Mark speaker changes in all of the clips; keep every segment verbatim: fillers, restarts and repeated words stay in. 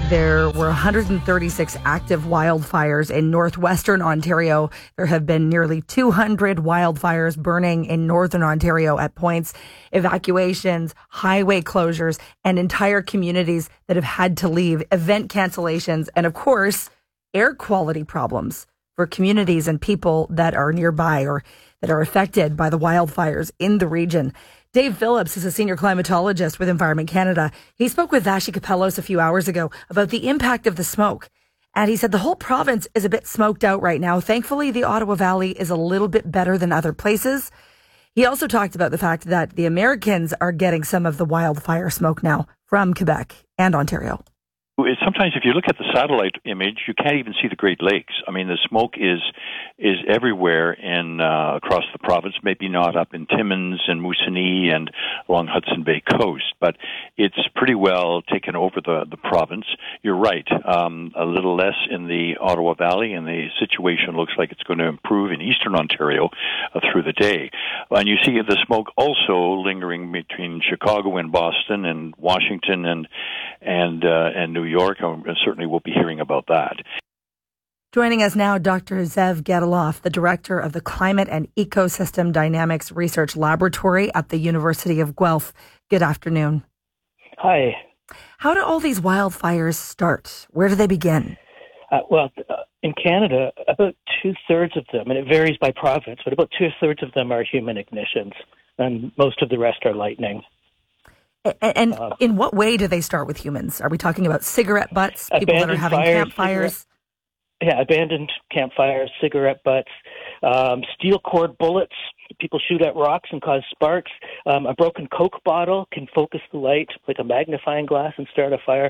Speaker 1: There were one hundred thirty-six active wildfires in northwestern Ontario. There have been nearly two hundred wildfires burning in northern Ontario at points, evacuations, highway closures, and entire communities that have had to leave, event cancellations, and of course, air quality problems for communities and people that are nearby or that are affected by the wildfires in the region. Dave Phillips is a senior climatologist with Environment Canada. He spoke with Vassy Kapelos a few hours ago about the impact of the smoke. And he said the whole province is a bit smoked out right now. Thankfully, the Ottawa Valley is a little bit better than other places. He also talked about the fact that the Americans are getting some of the wildfire smoke now from Quebec and Ontario.
Speaker 2: Sometimes if you look at the satellite image, you can't even see the Great Lakes. I mean, the smoke is is everywhere in uh, across the province, maybe not up in Timmins and Moosonee and along Hudson Bay coast, but it's pretty well taken over the, the province. You're right, um, a little less in the Ottawa Valley, and the situation looks like it's going to improve in eastern Ontario uh, through the day. And you see the smoke also lingering between Chicago and Boston and Washington and and uh, and New York, and certainly we'll be hearing about that.
Speaker 1: Joining us now, Doctor Zev Gedaloff, the director of the Climate and Ecosystem Dynamics Research Laboratory at the University of Guelph. Good afternoon.
Speaker 3: Hi.
Speaker 1: How do all these wildfires start? Where do they begin?
Speaker 3: Uh, well, uh, in Canada, about two-thirds of them, and it varies by province, but about two-thirds of them are human ignitions, and most of the rest are lightning.
Speaker 1: And uh, in what way do they start with humans? Are we talking about cigarette butts, people that are having fires, campfires?
Speaker 3: Yeah, abandoned campfires, cigarette butts, um, steel cord bullets. People shoot at rocks and cause sparks. Um, a broken Coke bottle can focus the light like a magnifying glass and start a fire.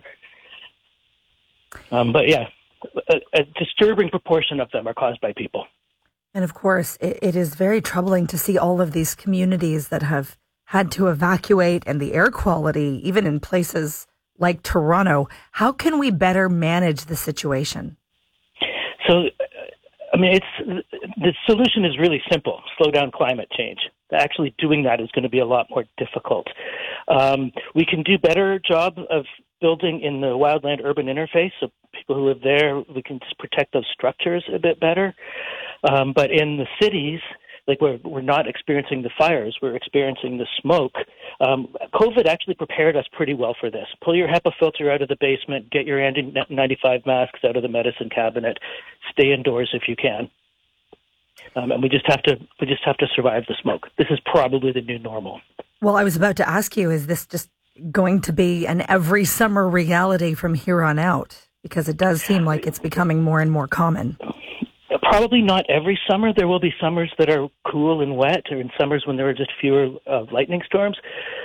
Speaker 3: Um, but yeah, a, a disturbing proportion of them are caused by people.
Speaker 1: And of course, it, it is very troubling to see all of these communities that have had to evacuate, and the air quality, even in places like Toronto. How can we better manage the situation?
Speaker 3: So, I mean, it's the solution is really simple: slow down climate change. Actually doing that is going to be a lot more difficult. Um, we can do better job of building in the wildland-urban interface, so people who live there, we can protect those structures a bit better. Um, but in the cities, like we're we're not experiencing the fires, we're experiencing the smoke. Um, COVID actually prepared us pretty well for this. Pull your HEPA filter out of the basement, get your N ninety-five masks out of the medicine cabinet, stay indoors if you can. Um, and we just have to we just have to survive the smoke. This is probably the new normal.
Speaker 1: Well, I was about to ask you, is this just going to be an every summer reality from here on out? Because it does seem like it's becoming more and more common.
Speaker 3: Probably not every summer. There will be summers that are cool and wet, or in summers when there are just fewer uh, lightning storms.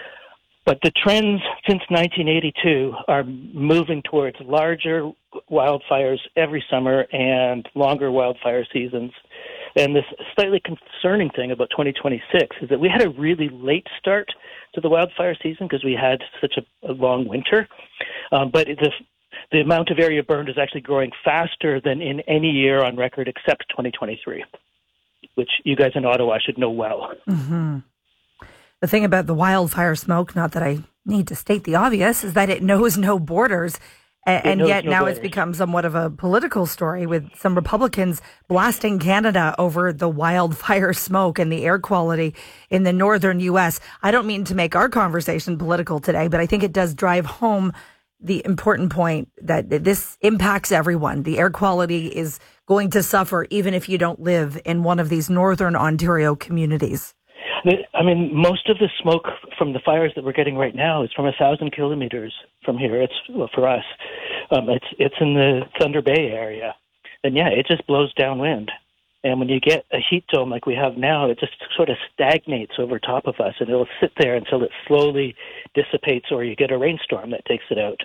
Speaker 3: But the trends since nineteen eighty-two are moving towards larger wildfires every summer and longer wildfire seasons. And this slightly concerning thing about twenty twenty-six is that we had a really late start to the wildfire season because we had such a, a long winter. Um, but the The amount of area burned is actually growing faster than in any year on record except twenty twenty-three, which you guys in Ottawa should know well.
Speaker 1: Mm-hmm. The thing about the wildfire smoke, not that I need to state the obvious, is that it knows no borders. And, and yet no now borders. It's become somewhat of a political story with some Republicans blasting Canada over the wildfire smoke and the air quality in the northern U S. I don't mean to make our conversation political today, but I think it does drive home the important point that this impacts everyone. The air quality is going to suffer even if you don't live in one of these northern Ontario communities.
Speaker 3: I mean, most of the smoke from the fires that we're getting right now is from a thousand kilometers from here. It's well, for us. Um, it's it's in the Thunder Bay area, and yeah, it just blows downwind. And when you get a heat dome like we have now, it just sort of stagnates over top of us, and it'll sit there until it slowly dissipates, or you get a rainstorm that takes it out.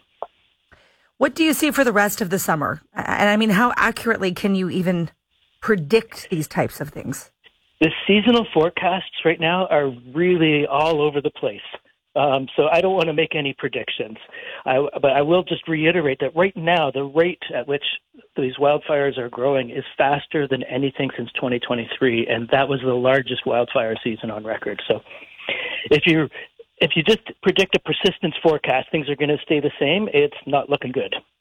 Speaker 1: What do you see for the rest of the summer? And I mean, how accurately can you even predict these types of things?
Speaker 3: The seasonal forecasts right now are really all over the place. Um, so I don't want to make any predictions. I, but I will just reiterate that right now, the rate at which these wildfires are growing is faster than anything since twenty twenty-three, and that was the largest wildfire season on record. So if you if you just predict a persistence forecast, things are going to stay the same, it's not looking good.